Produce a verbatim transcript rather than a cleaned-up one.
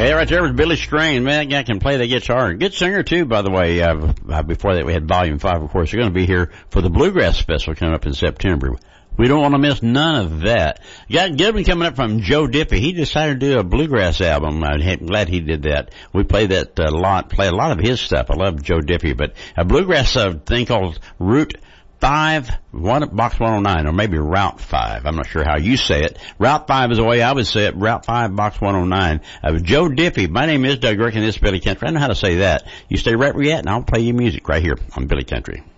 Hey, right there was Billy Strain. Man, that guy can play the guitar. Good singer, too, by the way. Uh, uh, before that, we had Volume five, of course. They're going to be here for the Bluegrass Festival coming up in September. We don't want to miss none of that. Got a good one coming up from Joe Diffie. He decided to do a bluegrass album. I'm glad he did that. We play that a lot, play a lot of his stuff. I love Joe Diffie, but a bluegrass uh, thing called Route five, one, Box one oh nine, or maybe Route five. I'm not sure how you say it. Route five is the way I would say it. Route five, Box one oh nine. Uh, Joe Diffie. My name is Doug Rick, and this is Billy Country. I know how to say that. You stay right where you're at, and I'll play you music right here on Billy Country.